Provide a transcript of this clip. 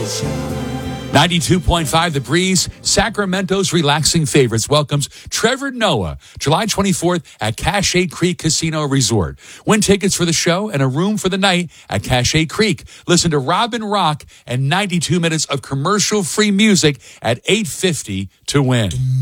92.5 The Breeze, Sacramento's relaxing favorites, welcomes Trevor Noah, July 24th at Cache Creek Casino Resort. Win tickets for the show and a room for the night at Cache Creek. Listen to Robin Rock and 92 minutes of commercial-free music at $8.50 to win.